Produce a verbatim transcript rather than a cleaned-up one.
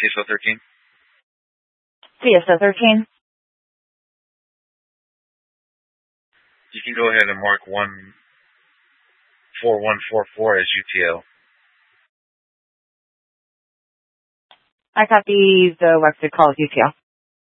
C S O thirteen. C S O thirteen. You can go ahead and mark one four one four four as U T L. I copy the Wexford call as U T L.